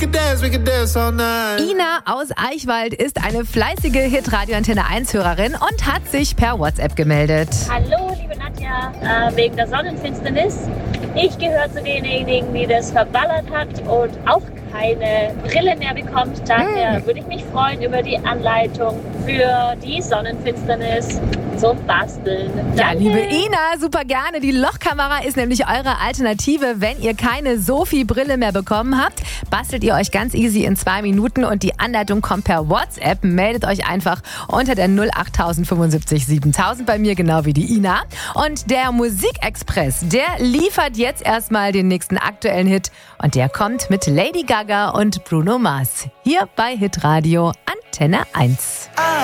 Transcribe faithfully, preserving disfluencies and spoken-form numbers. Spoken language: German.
Ina aus Eichwald ist eine fleißige Hitradio Antenne eins Hörerin und hat sich per WhatsApp gemeldet. Hallo, liebe Nadja, äh, wegen der Sonnenfinsternis. Ich gehöre zu denjenigen, die das verballert hat und auch keine Brille mehr bekommt. Daher hm. würde ich mich freuen über die Anleitung für die Sonnenfinsternis zum Basteln. Ja, Danke. liebe Ina, super gerne. Die Lochkamera ist nämlich eure Alternative. Wenn ihr keine Sophie-Brille mehr bekommen habt, bastelt ihr euch ganz easy in zwei Minuten und die Anleitung kommt per WhatsApp. Meldet euch einfach unter der null acht fünfundsiebzig siebentausend bei mir, genau wie die Ina. Und der Musikexpress, der liefert jetzt erstmal den nächsten aktuellen Hit und der kommt mit Lady Gaga und Bruno Mars. Hier bei Hitradio Antenne eins.